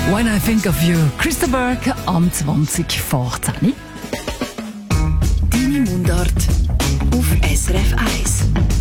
When I Think of You, Christopher am 20 vor 10. Deine Mundart auf SRF 1.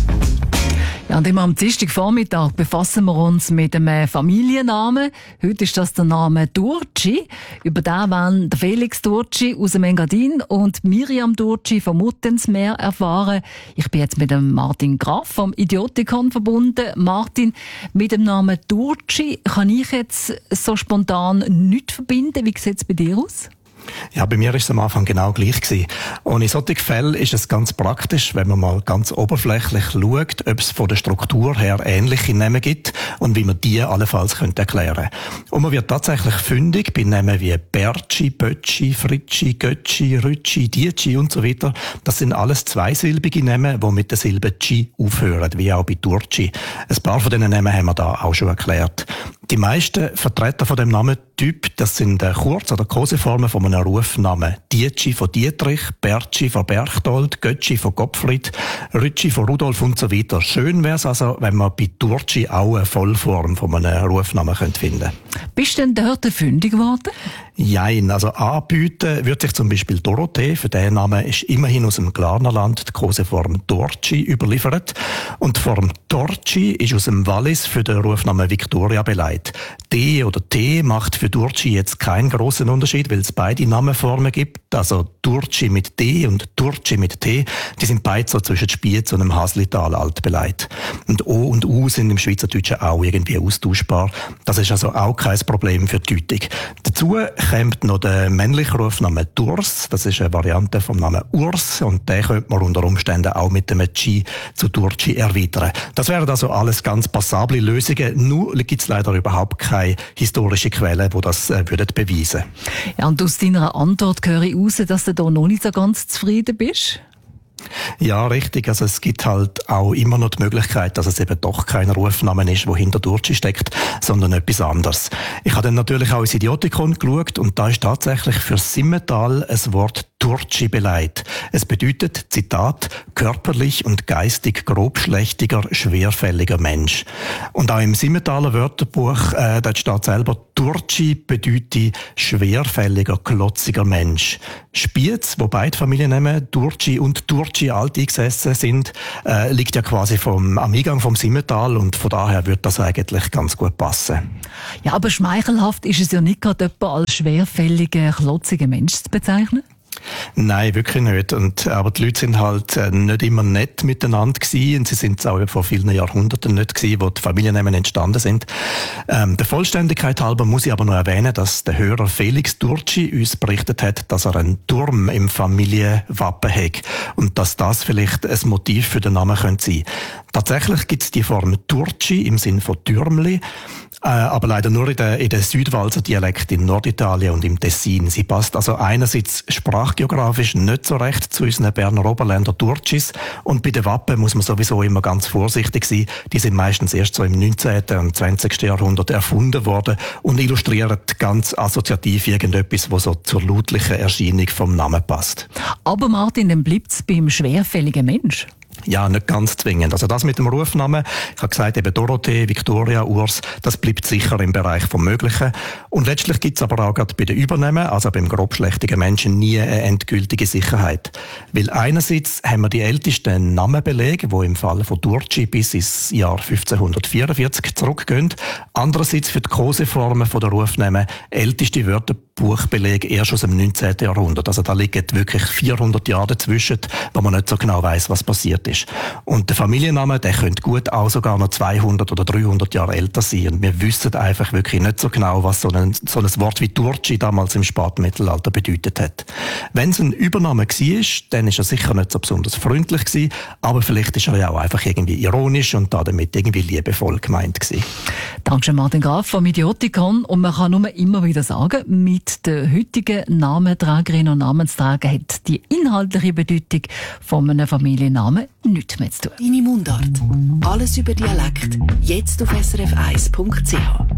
Ja, und immer am Dienstagvormittag befassen wir uns mit einem Familiennamen. Heute ist das der Name Durci. Über den wollen der Felix Durci aus dem Engadin und Miriam Durci vom Muttensmeer erfahren. Ich bin jetzt mit dem Martin Graf vom Idiotikon verbunden. Martin, mit dem Namen Durci kann ich jetzt so spontan nichts verbinden. Wie sieht es bei dir aus? Ja, bei mir ist es am Anfang genau gleich gewesen. Ohne solche Fälle ist es ganz praktisch, wenn man mal ganz oberflächlich schaut, ob es von der Struktur her ähnliche Namen gibt und wie man die allenfalls erklären könnte. Und man wird tatsächlich fündig bei Namen wie Berci, Bötschi, Fritschi, Götschi, Rütschi, Dietschi und so weiter. Das sind alles zweisilbige Namen, die mit der Silbe Chi aufhören, wie auch bei Durci. Ein paar von diesen Namen haben wir da auch schon erklärt. Die meisten Vertreter von dem Namentyp, das sind Kurz- oder Koseformen von einem Rufnamen. Dietschi von Dietrich, Bertschi von Berchtold, Götschi von Gottfried, Rütschi von Rudolf und so weiter. Schön wäre es also, wenn man bei Durci auch eine Vollform von einem Rufnamen finden könnte. Bist du denn dort fündig geworden? Jein, also anbieten würde sich zum Beispiel Dorothee. Für diesen Namen ist immerhin aus dem Glarnerland die Koseform Dorci überliefert. Und die Form Dorci ist aus dem Wallis für den Rufnamen Victoria beleidigt. D oder T macht für Durci jetzt keinen grossen Unterschied, weil es beide Namenformen gibt. Also Durci mit D und Durci mit T, die sind beide so zwischen Spiez und dem Haslital alt beleidigt. Und O und U sind im Schweizerdeutschen auch irgendwie austauschbar. Das ist also auch kein Problem für die Deutung. Dazu kommt noch der männliche Rufname Durs. Das ist eine Variante vom Namen Urs und den könnte man unter Umständen auch mit dem Chi zu Durci erweitern. Das wären also alles ganz passable Lösungen. Nur gibt es leider überhaupt keine historische Quelle, die das beweisen würden. Ja, und aus deiner Antwort höre ich raus, dass du da noch nicht so ganz zufrieden bist. Ja, richtig. Also es gibt halt auch immer noch die Möglichkeit, dass es eben doch kein Rufname ist, der hinter Durci steckt, sondern etwas anderes. Ich habe dann natürlich auch ins Idiotikon geschaut und da ist tatsächlich für Simmental ein Wort Durci beleidigt. Es bedeutet, Zitat, körperlich und geistig grobschlächtiger, schwerfälliger Mensch. Und auch im Simmentaler Wörterbuch, da steht selber, Durci bedeutet schwerfälliger, klotziger Mensch. Spiez, wo beide Familiennamen Durci und Durci alt eingesessen sind, liegt ja quasi am Eingang vom Simmental und von daher wird das eigentlich ganz gut passen. Ja, aber schmeichelhaft ist es ja nicht gerade jemand als schwerfälliger, klotziger Mensch zu bezeichnen? Nein, wirklich nicht. Aber die Leute sind halt nicht immer nett miteinander gewesen. Und sie sind es auch vor vielen Jahrhunderten nicht gewesen, wo die Familiennamen entstanden sind. Der Vollständigkeit halber muss ich aber noch erwähnen, dass der Hörer Felix Durci uns berichtet hat, dass er einen Turm im Familienwappen hat. Und dass das vielleicht ein Motiv für den Namen könnte sein. Tatsächlich gibt es die Form Durci im Sinn von Türmli, aber leider nur in den Südwalser Dialekt in Norditalien und im Tessin. Sie passt also einerseits sprachgeografisch nicht so recht zu unseren Berner Oberländer Durcis und bei den Wappen muss man sowieso immer ganz vorsichtig sein. Die sind meistens erst so im 19. und 20. Jahrhundert erfunden worden und illustrieren ganz assoziativ irgendetwas, was so zur lautlichen Erscheinung vom Namen passt. Aber Martin, dann bleibt es beim schwerfälligen Mensch. Ja, nicht ganz zwingend. Also das mit dem Rufnamen, ich habe gesagt, eben Dorothee, Victoria, Urs, das bleibt sicher im Bereich vom Möglichen. Und letztlich gibt es aber auch gerade bei den Übernamen, also beim grobschlächtigen Menschen, nie eine endgültige Sicherheit. Weil einerseits haben wir die ältesten Namenbelege, die im Fall von Durci bis ins Jahr 1544 zurückgehen. Andererseits für die Koseformen der Rufnamen älteste Wörterbuchbelege erst aus dem 19. Jahrhundert. Also da liegen wirklich 400 Jahre dazwischen, wo man nicht so genau weiss, was passiert ist. Und der Familienname, der könnte gut auch sogar noch 200 oder 300 Jahre älter sein. Und wir wissen einfach wirklich nicht so genau, was so ein Wort wie Durci damals im Spätmittelalter bedeutet hat. Wenn es ein Übername war, dann ist er sicher nicht so besonders freundlich gewesen, aber vielleicht ist er ja auch einfach irgendwie ironisch und damit irgendwie liebevoll gemeint gewesen. Danke Martin Graf vom Idiotikon. Und man kann nur immer wieder sagen, mit der heutigen Namentragerin und Namensträger hat die inhaltliche Bedeutung von einem Familiennamen nichts mehr zu tun. Deine Mundart. Alles über Dialekt. Jetzt auf srf1.ch.